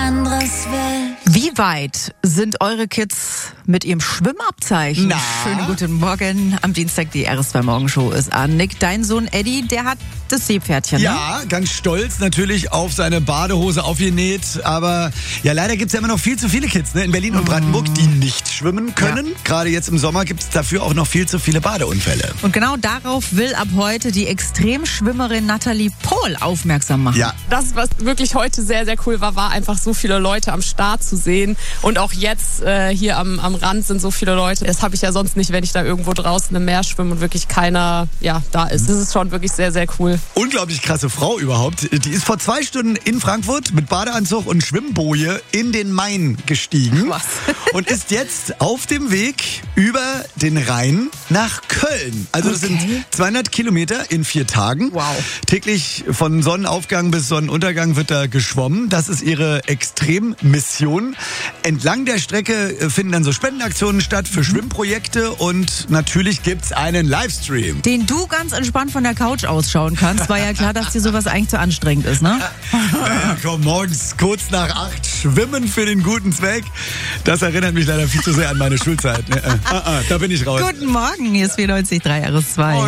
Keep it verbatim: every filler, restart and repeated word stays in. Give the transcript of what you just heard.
anderes will. Wie weit sind eure Kids mit ihrem Schwimmabzeichen? Na? Schönen guten Morgen. Am Dienstag die R S zwei Morgenshow ist an. Nick, dein Sohn Eddie, der hat das Seepferdchen, Ja, ne? ganz stolz natürlich auf seine Badehose aufgenäht. Aber ja, leider gibt's ja immer noch viel zu viele Kids, ne, in Berlin und Brandenburg, die nicht schwimmen können. Ja. Gerade jetzt im Sommer gibt's dafür auch noch viel zu viele Badeunfälle. Und genau darauf will ab heute die Extremschwimmerin Nathalie Pohl aufmerksam machen. Ja. Das, was wirklich heute sehr, sehr cool war, war einfach so viele Leute am Start zu sehen. Und auch jetzt äh, hier am, am Rand sind so viele Leute. Das habe ich ja sonst nicht, wenn ich da irgendwo draußen im Meer schwimme und wirklich keiner ja, da ist. Das ist schon wirklich sehr, sehr cool. Unglaublich krasse Frau überhaupt. Die ist vor zwei Stunden in Frankfurt mit Badeanzug und Schwimmboje in den Main gestiegen. Was? Und ist jetzt auf dem Weg über den Rhein nach Köln. Also das Okay. sind zweihundert Kilometer in vier Tagen. Wow. Täglich von Sonnenaufgang bis Sonnenuntergang wird da geschwommen. Das ist ihre Extremmission. Entlang der Strecke finden dann so Spendenaktionen statt für Schwimmprojekte und natürlich gibt's einen Livestream. Den du ganz entspannt von der Couch ausschauen kannst. War ja klar, dass dir sowas eigentlich zu anstrengend ist, ne? Naja, komm, morgens kurz nach acht schwimmen für den guten Zweck. Das erinnert mich leider viel zu sehr an meine Schulzeit. Ne? Äh, äh, äh, da bin ich raus. Guten Morgen, hier ist vierundneunzig Komma drei R S zwei.